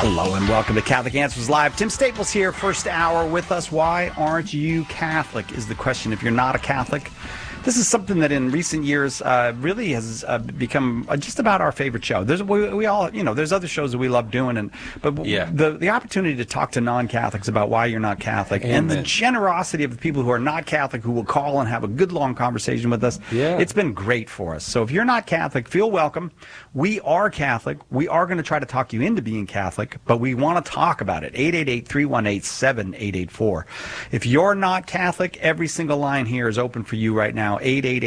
Hello and welcome to Catholic Answers Live. Tim Staples here, first hour with us. Why aren't you Catholic is the question. If you're not a Catholic, this is something that in recent years really has become just about our favorite show. We all, there's other shows that we love doing, but the opportunity to talk to non-Catholics about why you're not Catholic, and the generosity of the people who are not Catholic who will call and have a good long conversation with us, it's been great for us. So if you're not Catholic, feel welcome. We are Catholic. We are going to try to talk you into being Catholic, but we want to talk about it. 888-318-7884. If you're not Catholic, every single line here is open for you right now.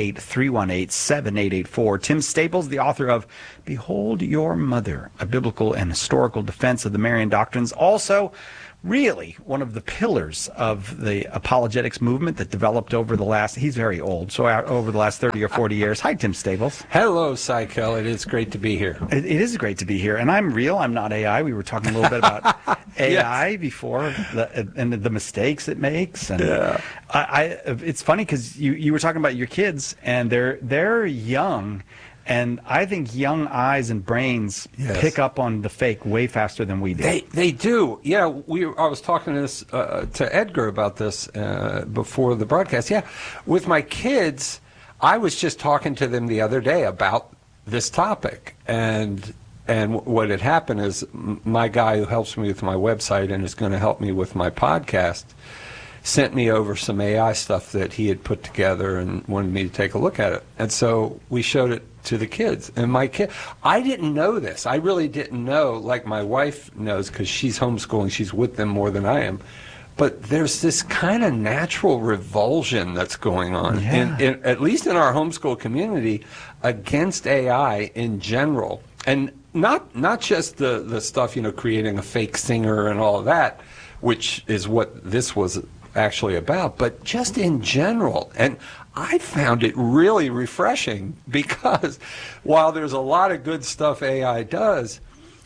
888-318-7884. Tim Staples, the author of Behold Your Mother, a biblical and historical defense of the Marian doctrines. Also, really one of the pillars of the apologetics movement that developed over the last, he's very old, so over the last 30 or 40 years. Hi, Tim Staples. Hello, Cykel. It is great to be here. It is great to be here. And I'm real. I'm not AI. We were talking a little bit about AI before and the mistakes it makes. And it's funny because you were talking about your kids, and they're young. And I think young eyes and brains pick up on the fake way faster than we do. They do. Yeah, I was talking to Edgar about this before the broadcast. Yeah, with my kids, I was just talking to them the other day about this topic. And what had happened is my guy who helps me with my website and is going to help me with my podcast sent me over some AI stuff that he had put together and wanted me to take a look at it. And so we showed it to the kids. And my kid, I didn't know this. I really didn't know, like my wife knows because she's homeschooling. She's with them more than I am. But there's this kind of natural revulsion that's going on, at least in our homeschool community, against AI in general. And not just the stuff, creating a fake singer and all of that, which is what this was actually about, but just in general. And I found it really refreshing because while there's a lot of good stuff AI does,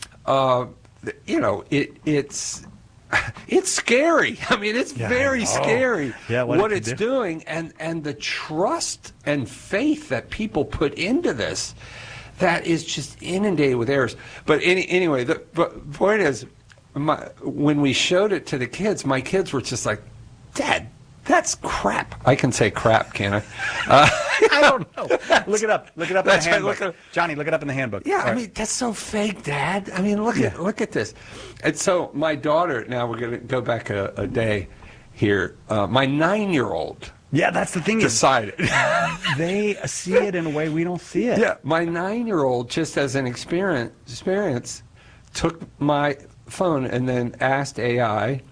it's scary. I mean, it's very scary what it's doing, and the trust and faith that people put into this that is just inundated with errors. But anyway, the point is, when we showed it to the kids, my kids were just like, Dad, that's crap. I can say crap, can't I? I don't know. Look it up. Look it up in the handbook. Johnny, look it up in the handbook. Yeah, I mean, that's so fake, Dad. I mean, look at this. And so my daughter, now we're going to go back a day here. My 9-year-old. Yeah, that's the thing. Decided. They see it in a way we don't see it. Yeah, my 9-year-old, just as an experience, took my phone and then asked AI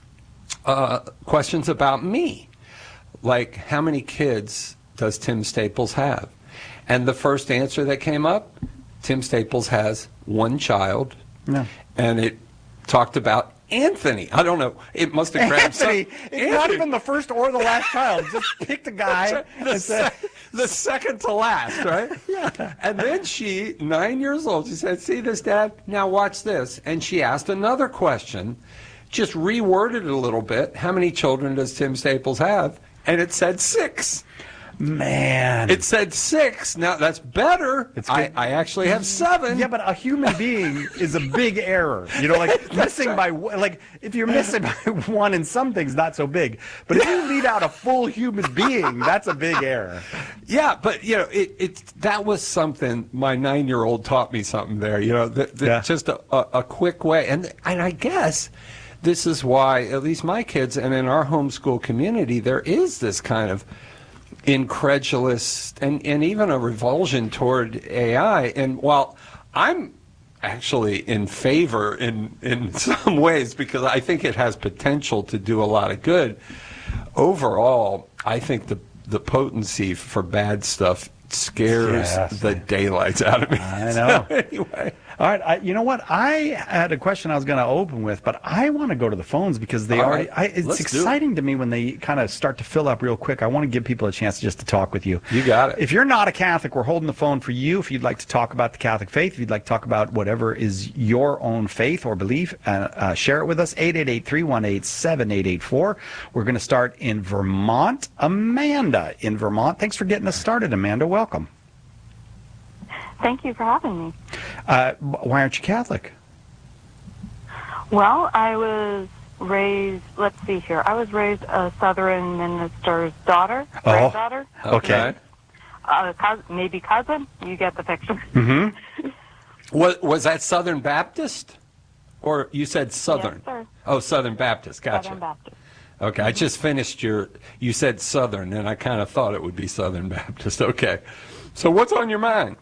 questions about me, like how many kids does Tim Staples have? And the first answer that came up, Tim Staples has one child, and it talked about Anthony. I don't know. It must have grabbed Anthony. It's not even the first or the last child. Just picked a guy. The second to last, right? Yeah. And then she, 9 years old, she said, "See this, Dad? Now watch this." And she asked another question, just reworded it a little bit. How many children does Tim Staples have? And it said 6. Man. It said 6. Now, that's better. I actually have 7. Yeah, but a human being is a big error. Missing by, if you're missing by 1 in some things, not so big. But if you leave out a full human being, that's a big error. Yeah, but, that was something, my 9-year-old taught me something there, just a quick way. And I guess this is why, at least my kids, and in our homeschool community, there is this kind of incredulous and even a revulsion toward AI. And while I'm actually in favor in some ways, because I think it has potential to do a lot of good, overall, I think the potency for bad stuff scares the daylights out of me. I know. So anyway. All right. You know what? I had a question I was going to open with, but I want to go to the phones because they are. It's exciting to me when they kind of start to fill up real quick. I want to give people a chance just to talk with you. You got it. If you're not a Catholic, we're holding the phone for you. If you'd like to talk about the Catholic faith, if you'd like to talk about whatever is your own faith or belief, share it with us. 888-318-7884. We're going to start in Vermont. Amanda in Vermont. Thanks for getting us started, Amanda. Welcome. Thank you for having me. Why aren't you Catholic? Well, I was raised, let's see here, I was raised a Southern minister's daughter, granddaughter. Okay. Maybe cousin. You get the picture. Mm-hmm. Was that Southern Baptist? Or you said Southern? Yes, sir. Oh, Southern Baptist. Gotcha. Southern Baptist. Okay, I just finished you said Southern, and I kind of thought it would be Southern Baptist. Okay. So what's on your mind?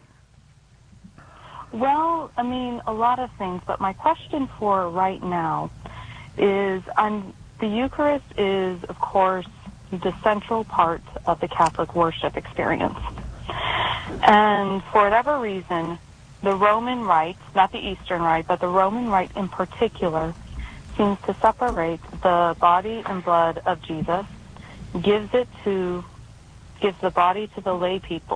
Well, I mean, a lot of things, but my question for right now is, the Eucharist is, of course, the central part of the Catholic worship experience. And for whatever reason, the Roman Rite, not the Eastern Rite, but the Roman Rite in particular, seems to separate the body and blood of Jesus, gives the body to the lay people,